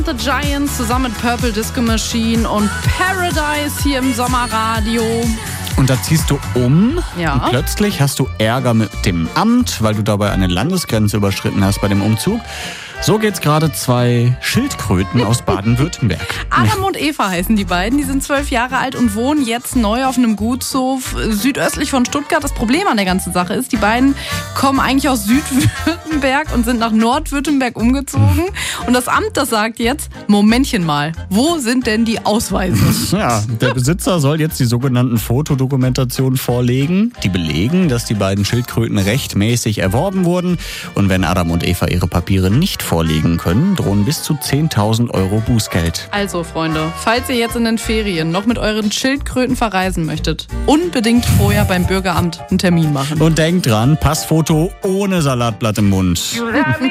and the Giants zusammen mit Purple Disco Machine und Paradise hier im Sommerradio. Und da ziehst du um Ja. und plötzlich hast du Ärger mit dem Amt, weil du dabei eine Landesgrenze überschritten hast bei dem Umzug. So geht's gerade 2 Schildkröten aus Baden-Württemberg. Adam und Eva heißen die beiden. Die sind 12 Jahre alt und wohnen jetzt neu auf einem Gutshof südöstlich von Stuttgart. Das Problem an der ganzen Sache ist, die beiden kommen eigentlich aus Südwürttemberg und sind nach Nordwürttemberg umgezogen. Und das Amt, das sagt jetzt, Momentchen mal, wo sind denn die Ausweise? Ja, der Besitzer soll jetzt die sogenannten Fotodokumentationen vorlegen, die belegen, dass die beiden Schildkröten rechtmäßig erworben wurden. Und wenn Adam und Eva ihre Papiere nicht vorlegen können, drohen bis zu 10.000 Euro Bußgeld. Also, Freunde, falls ihr jetzt in den Ferien noch mit euren Schildkröten verreisen möchtet, unbedingt vorher beim Bürgeramt einen Termin machen. Und denkt dran, Passfoto ohne Salatblatt im Mund.